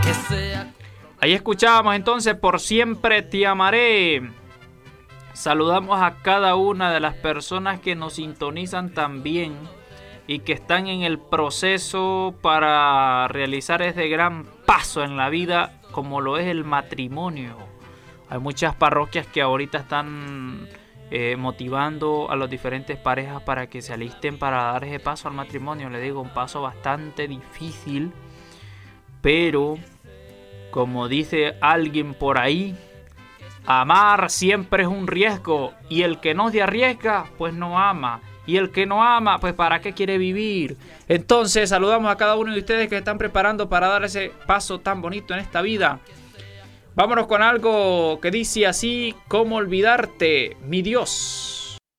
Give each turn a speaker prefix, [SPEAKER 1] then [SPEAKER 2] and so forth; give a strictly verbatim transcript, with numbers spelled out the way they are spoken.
[SPEAKER 1] Ahí escuchábamos entonces Por Siempre Te Amaré. Saludamos a cada una de las personas que nos sintonizan también y que están en el proceso para realizar ese gran paso en la vida como lo es el matrimonio. Hay muchas parroquias que ahorita están eh, motivando a las diferentes parejas para que se alisten para dar ese paso al matrimonio. Le digo, un paso bastante difícil, pero como dice alguien por ahí, amar siempre es un riesgo, y el que no se arriesga, pues no ama. Y el que no ama, pues ¿para qué quiere vivir? Entonces saludamos a cada uno de ustedes que están preparando para dar ese paso tan bonito en esta vida. Vámonos con algo que dice así: ¿cómo olvidarte, mi Dios?